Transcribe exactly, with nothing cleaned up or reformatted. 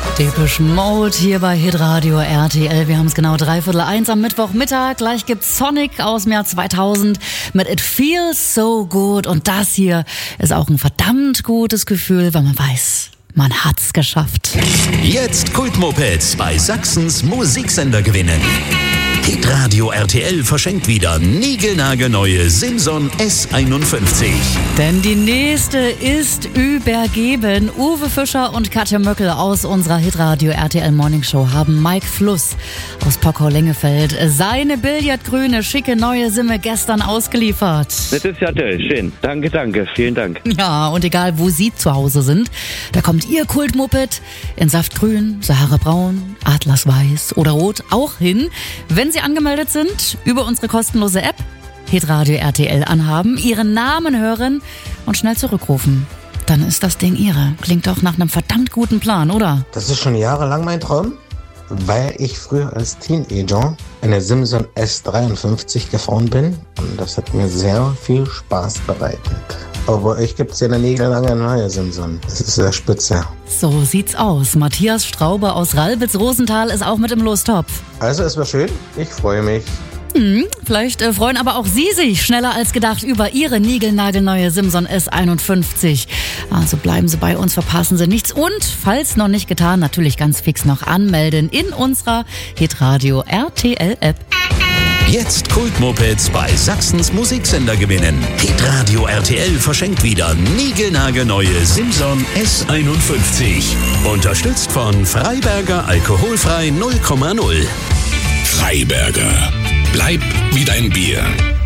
Depeche Mode hier bei Hitradio R T L. Wir haben es genau dreiviertel eins am Mittwochmittag. Gleich gibt's Sonic aus dem Jahr zweitausend mit It Feels So Good. Und das hier ist auch ein verdammt gutes Gefühl, weil man weiß, man hat's geschafft. Jetzt Kultmopeds bei Sachsens Musiksender gewinnen. Hitradio R T L verschenkt wieder niegelnagelneue Simson S einundfünfzig. Denn die nächste ist übergeben. Uwe Fischer und Katja Möckel aus unserer Hitradio R T L Morning Show haben Mike Fluss aus Pockau-Lengefeld seine billardgrüne, schicke neue Simme gestern ausgeliefert. Das ist ja toll, schön. Danke, danke, vielen Dank. Ja, und egal wo Sie zu Hause sind, da kommt Ihr Kultmoped in Saftgrün, Sahara-Braun, Atlasweiß oder Rot auch hin, wenn Sie angemeldet sind über unsere kostenlose App Hitradio R T L anhaben, Ihren Namen hören und schnell zurückrufen. Dann ist das Ding Ihre. Klingt doch nach einem verdammt guten Plan, oder? Das ist schon jahrelang mein Traum, weil ich früher als Teenager eine Simson S dreiundfünfzig gefahren bin und das hat mir sehr viel Spaß bereitet. Aber euch gibt's ja eine niegellange neue Simson. Das ist sehr spitze. So sieht's aus. Matthias Straube aus Ralbitz-Rosenthal ist auch mit im Lostopf. Also es war schön, ich freue mich. Hm, vielleicht äh, freuen aber auch Sie sich schneller als gedacht über Ihre niegelnagelneue Simson S einundfünfzig. Also bleiben Sie bei uns, verpassen Sie nichts und, falls noch nicht getan, natürlich ganz fix noch anmelden in unserer Hitradio R T L App. Jetzt Kultmopeds bei Sachsens Musiksender gewinnen. Hitradio R T L verschenkt wieder niegelnagelneue Simson S einundfünfzig. Unterstützt von Freiberger Alkoholfrei null Komma null. Freiberger. Bleib wie dein Bier.